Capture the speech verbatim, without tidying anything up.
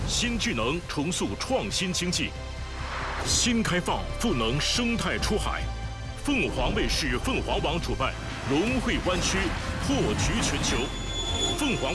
新智能重塑创新经济，新开放赋能生态出海。凤凰卫视凤凰网主办，融汇湾区，破局全球。凤凰